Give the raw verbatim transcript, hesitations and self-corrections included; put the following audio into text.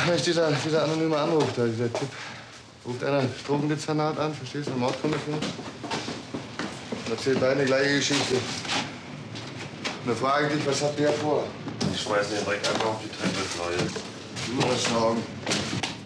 Mensch, dieser, dieser anonyme Anruf da, dieser Typ. Ruft einer Drogendezernat an, verstehst du, eine Mordkommission. Und erzählt beide die gleiche Geschichte. Und dann frage ich dich, was habt ihr vor? Ich schmeiß den direkt einfach auf die Treppe, Leute. Du hast Augen.